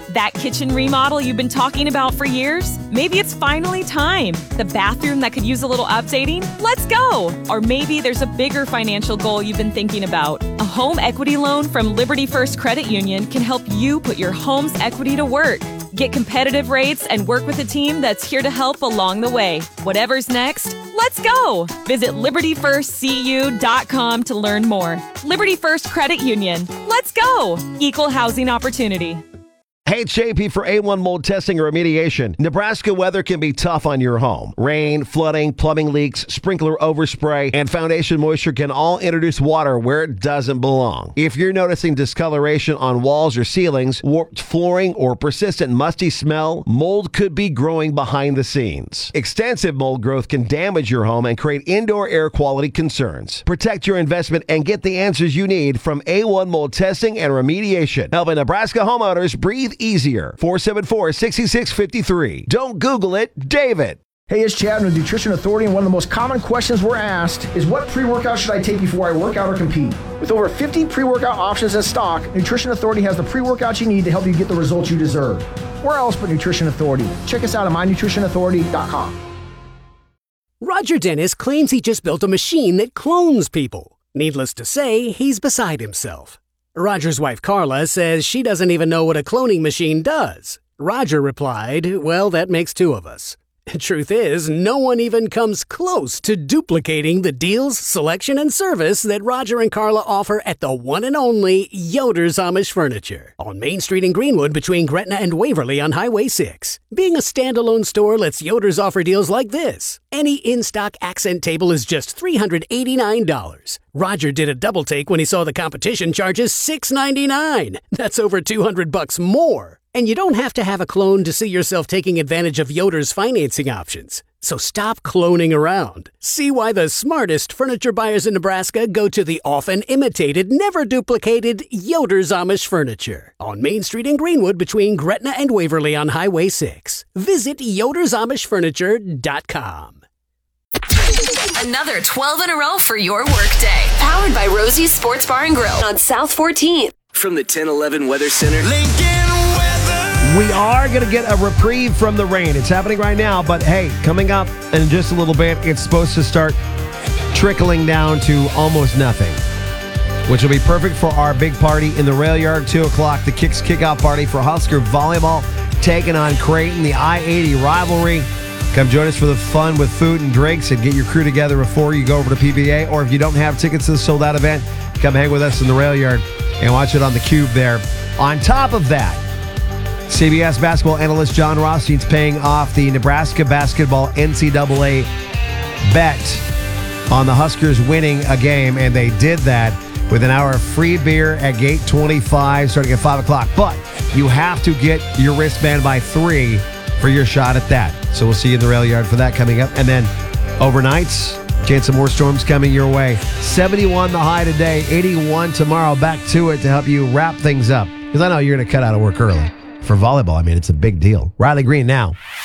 That kitchen remodel you've been talking about for years? Maybe it's finally time. The bathroom that could use a little updating? Let's go! Or maybe there's a bigger financial goal you've been thinking about. A home equity loan from Liberty First Credit Union can help you put your home's equity to work. Get competitive rates and work with a team that's here to help along the way. Whatever's next, let's go! Visit LibertyFirstCU.com to learn more. Liberty First Credit Union. Let's go! Equal housing opportunity. Hey, it's JP for A1 mold testing or remediation. Nebraska weather can be tough on your home. Rain, flooding, plumbing leaks, sprinkler overspray, and foundation moisture can all introduce water where it doesn't belong. If you're noticing discoloration on walls or ceilings, warped flooring, or persistent musty smell, mold could be growing behind the scenes. Extensive mold growth can damage your home and create indoor air quality concerns. Protect your investment and get the answers you need from A1 mold testing and remediation. Helping Nebraska homeowners breathe easier. 474-6653. Don't Google it, David. Hey, it's Chad with Nutrition Authority, and one of the most common questions we're asked is what pre-workout should I take before I work out or compete? With over 50 pre-workout options in stock, Nutrition Authority has the pre-workout you need to help you get the results you deserve. Where else but Nutrition Authority? Check us out at mynutritionauthority.com. Roger Dennis claims he just built a machine that clones people. Needless to say, he's beside himself. Roger's wife Carla says she doesn't even know what a cloning machine does. Roger replied, "Well, that makes two of us." Truth is, no one even comes close to duplicating the deals, selection, and service that Roger and Carla offer at the one and only Yoder's Amish Furniture on Main Street in Greenwood between Gretna and Waverly on Highway 6. Being a standalone store lets Yoder's offer deals like this. Any in-stock accent table is just $389. Roger did a double take when he saw the competition charges $699. That's over $200 more. And you don't have to have a clone to see yourself taking advantage of Yoder's financing options. So stop cloning around. See why the smartest furniture buyers in Nebraska go to the often imitated, never duplicated Yoder's Amish Furniture on Main Street in Greenwood between Gretna and Waverly on Highway 6. Visit yodersamishfurniture.com. Another 12 in a row for your workday. Powered by Rosie's Sports Bar and Grill on South 14th. From the 1011 Weather Center. We are going to get a reprieve from the rain. It's happening right now, but hey, coming up in just a little bit, it's supposed to start trickling down to almost nothing, which will be perfect for our big party in the rail yard, 2 o'clock, the Kicks kickoff party for Husker volleyball, taking on Creighton, the I-80 rivalry. Come join us for the fun with food and drinks and get your crew together before you go over to PBA, or if you don't have tickets to the sold-out event, come hang with us in the rail yard and watch it on the Cube there. On top of that, CBS basketball analyst John Rothstein's paying off the Nebraska basketball NCAA bet on the Huskers winning a game, and they did that with an hour of free beer at Gate 25 starting at 5 o'clock. But you have to get your wristband by 3 for your shot at that. So we'll see you in the rail yard for that coming up. And then overnights, chance of more storms coming your way. 71 the high today, 81 tomorrow. Back to it to help you wrap things up, because I know you're going to cut out of work early. For volleyball, I mean, it's a big deal. Riley Green now.